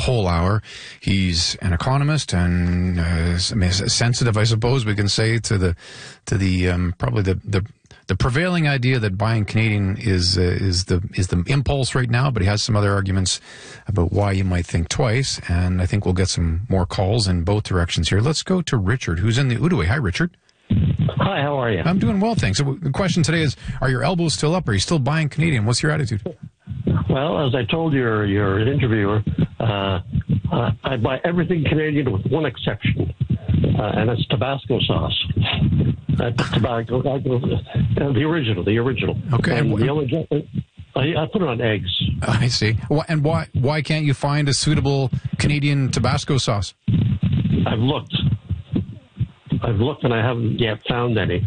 whole hour. He's an economist and sensitive, I suppose we can say, to the probably the prevailing idea that buying Canadian is the impulse right now, but he has some other arguments about why you might think twice, and I think we'll get some more calls in both directions here. Let's go to Richard, who's in the Outaouais. Hi, Richard. Hi, how are you? I'm doing well, thanks. So the question today is, are your elbows still up? Are you still buying Canadian? What's your attitude? Well, as I told your interviewer, I buy everything Canadian with one exception, and it's Tabasco sauce. That's Tabasco, the original. Okay. And the only, I put it on eggs. I see. And why can't you find a suitable Canadian Tabasco sauce? I've looked and I haven't yet found any.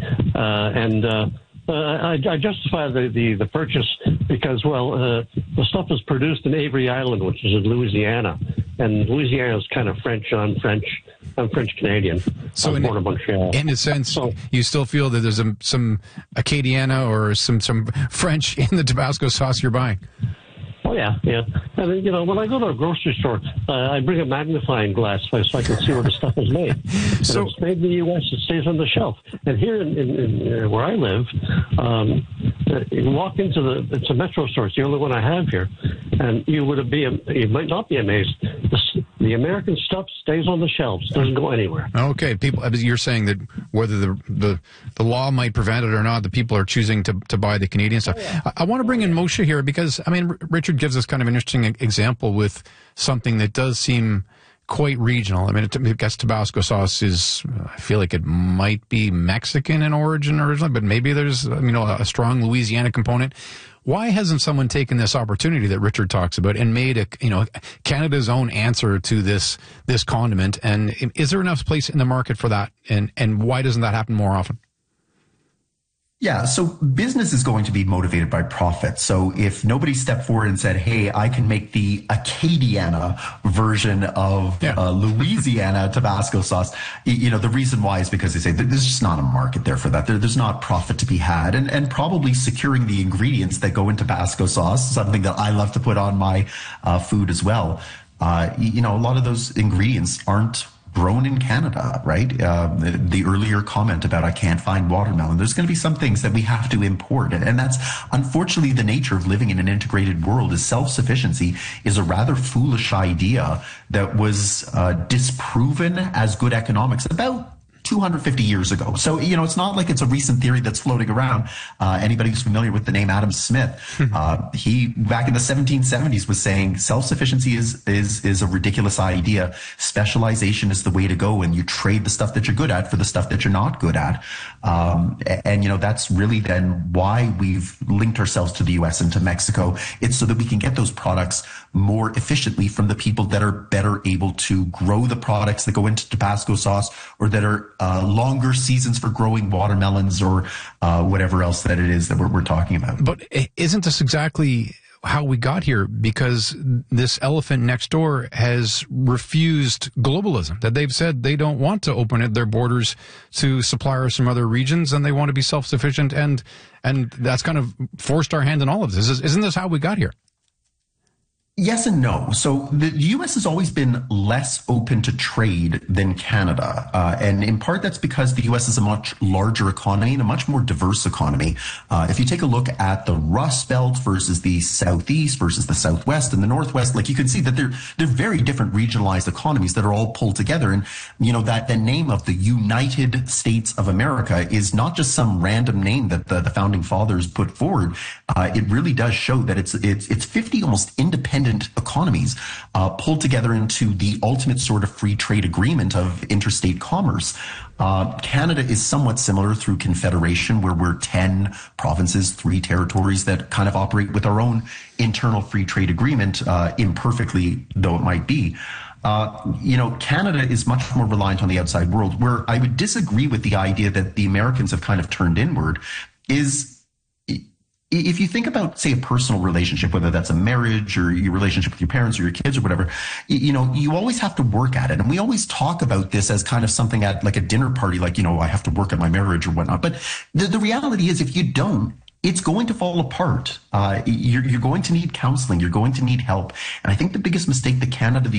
I justify the purchase because, the stuff is produced in Avery Island, which is in Louisiana, and Louisiana is kind of French. I'm French Canadian. So born in Montreal. In a sense, you still feel that there's some Acadiana or some French in the Tabasco sauce you're buying. Oh, yeah. And, when I go to a grocery store, I bring a magnifying glass so I can see where the stuff is made. So it's made in the U.S., it stays on the shelf. And here in where I live, you walk into it's a Metro store. It's the only one I have here. And you might not be amazed. The American stuff stays on the shelves, doesn't go anywhere. Okay, you're saying that whether the law might prevent it or not, the people are choosing to buy the Canadian stuff. Oh, yeah. I want to bring in Moshe here because, Richard gives us kind of an interesting example with something that does seem quite regional. I guess Tabasco sauce I feel like it might be Mexican in origin originally, but maybe there's, a strong Louisiana component. Why hasn't someone taken this opportunity that Richard talks about and made Canada's own answer to this condiment? And is there enough place in the market for that? And why doesn't that happen more often? Yeah, so business is going to be motivated by profit. So if nobody stepped forward and said, hey, I can make the Acadiana version of Louisiana Tabasco sauce, the reason why is because they say there's just not a market there for that. There's not profit to be had. And probably securing the ingredients that go in Tabasco sauce, something that I love to put on my food as well. A lot of those ingredients aren't grown in Canada, right? The earlier comment about I can't find watermelon. There's going to be some things that we have to import. And that's unfortunately the nature of living in an integrated world is self-sufficiency is a rather foolish idea that was disproven as good economics about 250 years ago. So, it's not like it's a recent theory that's floating around. Anybody who's familiar with the name Adam Smith, he back in the 1770s was saying self-sufficiency is a ridiculous idea. Specialization is the way to go, and you trade the stuff that you're good at for the stuff that you're not good at. That's really then why we've linked ourselves to the US and to Mexico. It's so that we can get those products more efficiently from the people that are better able to grow the products that go into Tabasco sauce or that are longer seasons for growing watermelons or whatever else that it is that we're talking about. But isn't this exactly how we got here? Because this elephant next door has refused globalism, that they've said they don't want to open their borders to suppliers from other regions and they want to be self-sufficient, and that's kind of forced our hand in all of this. Isn't this how we got here? Yes and no. So the U.S. has always been less open to trade than Canada. And in part, that's because the U.S. is a much larger economy and a much more diverse economy. If you take a look at the Rust Belt versus the Southeast versus the Southwest and the Northwest, you can see that they're very different regionalized economies that are all pulled together. And, that the name of the United States of America is not just some random name that the founding fathers put forward. It really does show that it's 50 almost independent economies pulled together into the ultimate sort of free trade agreement of interstate commerce. Canada is somewhat similar through confederation, where we're 10 provinces, 3 territories that kind of operate with our own internal free trade agreement, imperfectly though it might be. Canada is much more reliant on the outside world. Where I would disagree with the idea that the Americans have kind of turned inward is, if you think about, say, a personal relationship, whether that's a marriage or your relationship with your parents or your kids or whatever, you always have to work at it. And we always talk about this as kind of something at like a dinner party, I have to work at my marriage or whatnot. But the reality is, if you don't, it's going to fall apart. You're going to need counseling. You're going to need help. And I think the biggest mistake that Canada, the